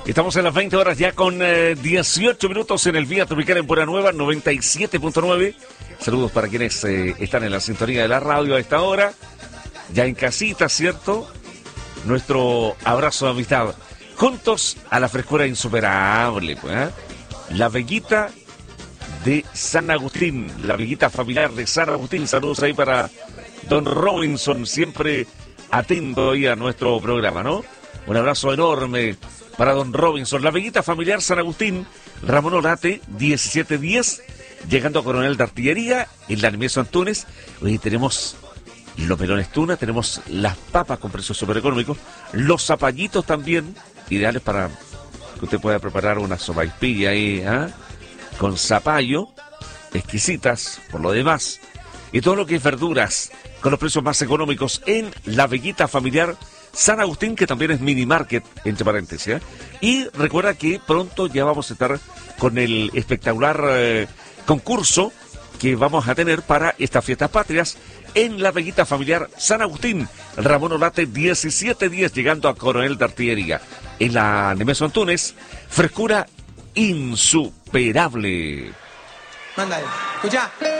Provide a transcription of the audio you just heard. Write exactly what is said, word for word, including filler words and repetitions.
Estamos en las veinte horas ya con eh, dieciocho minutos en el Vía Tropical en Buena Nueva, noventa y siete punto nueve. Saludos para quienes eh, están en la sintonía de la radio a esta hora. Ya en casita, ¿cierto? Nuestro abrazo de amistad. Juntos a la frescura insuperable, pues, ¿eh? La Veguita de San Agustín, la Veguita familiar de San Agustín. Saludos ahí para don Robinson, siempre atento ahí a nuestro programa, ¿no? Un abrazo enorme para don Robinson. La Veguita familiar San Agustín, Ramón Olate, diecisiete diez, llegando a Coronel de Artillería, en la Nemesio Antunes. Hoy tenemos los melones tuna, tenemos las papas con precios súper económicos, los zapallitos también, ideales para que usted pueda preparar una sopaipilla ahí, ¿eh? Con zapallo, exquisitas por lo demás, y todo lo que es verduras, con los precios más económicos en la Veguita familiar San Agustín, que también es mini market, entre paréntesis, ¿eh? Y recuerda que pronto ya vamos a estar con el espectacular eh, concurso que vamos a tener para estas fiestas patrias en la Veguita familiar San Agustín, Ramón Olate diecisiete diez, llegando a Coronel de Artillería. En la Nemesio Antunes, frescura insuperable. Mándale, escucha.